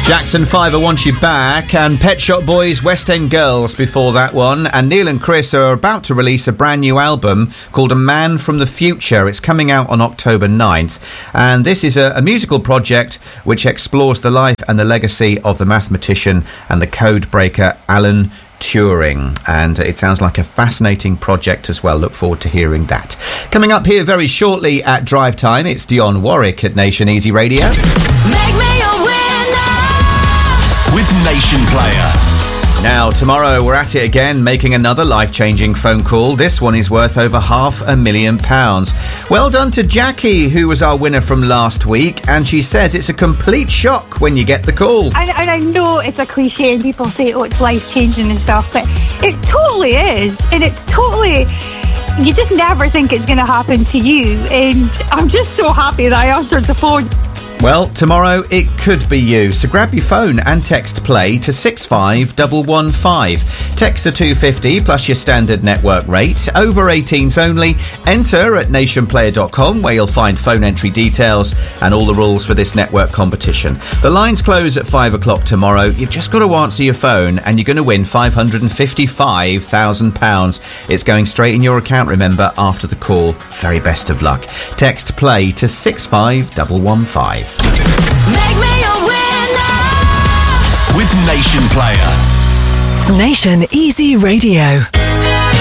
Jackson 5, I Want You Back, and Pet Shop Boys, West End Girls before that one. And Neil and Chris are about to release a brand new album called A Man from the Future. It's coming out on October 9th. And this is a musical project which explores the life and the legacy of the mathematician and the code breaker Alan Turing, and it sounds like a fascinating project as well. Look forward to hearing that. Coming up here very shortly at Drive Time, it's Dionne Warwick at Nation Easy Radio. Make me a winner with Nation Player. Now, tomorrow we're at it again, making another life-changing phone call. This one is worth over £500,000. Well done to Jackie, who was our winner from last week, and she says it's a complete shock when you get the call. And I know it's a cliche and people say, oh, it's life-changing and stuff, but it totally is. And it's totally... You just never think it's going to happen to you. And I'm just so happy that I answered the phone. Well, tomorrow it could be you. So grab your phone and text play to 65115. Text to 250 plus your standard network rate. Over 18s only. Enter at nationplayer.com where you'll find phone entry details and all the rules for this network competition. The lines close at 5 o'clock tomorrow. You've just got to answer your phone and you're going to win £555,000. It's going straight in your account, remember, after the call. Very best of luck. Text play to 65115. Make me a winner with Nation Player. Nation Easy Radio.